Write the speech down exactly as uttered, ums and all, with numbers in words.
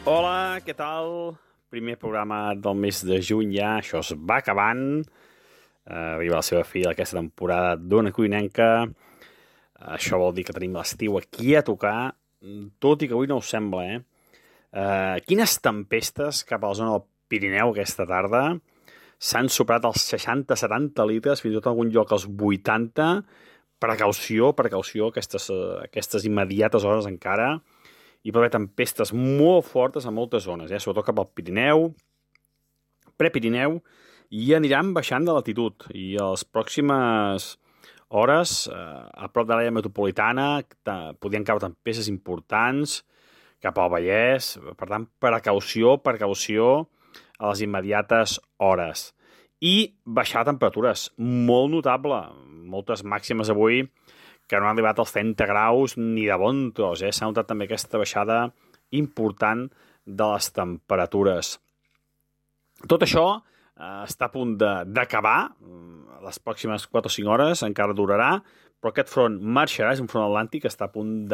Hola, què tal? Primer programa del mes de juny ja, això es va acabant. Uh, arriba a la seva fi aquesta temporada d'Ona Cuinenca. Uh, això vol dir que tenim l'estiu aquí a tocar, tot i que avui no ho sembla, eh? Uh, quines tempestes cap a la zona del Pirineu aquesta tarda. S'han superat els seixanta setanta litres, fins i tot en algun lloc els vuitanta. Precaució, precaució, aquestes, uh, aquestes immediates hores encara. Hi pot haver tempestes molt fortes a moltes zones, eh? Sobretot cap al Pirineu, Prepirineu, i aniran baixant de l'altitud. I a les pròximes hores, eh, a prop de l'àrea metropolitana, podrien caure tempestes importants cap al Vallès. Per tant, precaució, precaució a les immediates hores. I baixar temperatures, molt notable. Moltes màximes avui que no han arribat als trenta graus ni de bon tros, eh? S'ha notat també aquesta baixada important de les temperatures. Tot això eh, està a punt d'acabar, les pròximes quatre o cinc hores encara durarà, però aquest front marxarà, és un front atlàntic que està a punt de